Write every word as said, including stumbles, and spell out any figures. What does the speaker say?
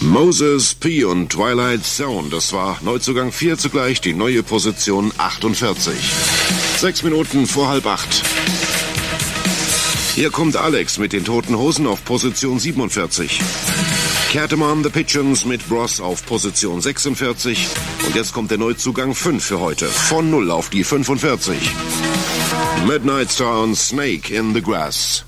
Moses P. und Twilight Zone, das war Neuzugang vier, zugleich die neue Position achtundvierzig. Sechs Minuten vor halb acht. Hier kommt Alex mit den Toten Hosen auf Position siebenundvierzig. Catamount the Pigeons mit Bros auf Position sechsundvierzig. Und jetzt kommt der Neuzugang fünf für heute. Von null auf die fünfundvierzig. Midnight Star und Snake in the Grass.